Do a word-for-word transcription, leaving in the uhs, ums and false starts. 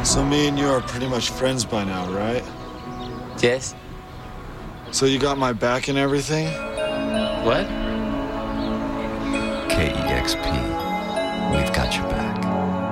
So me and you are pretty much friends by now, right? Yes? So you got my back and everything? What? K E X P. We've got your back.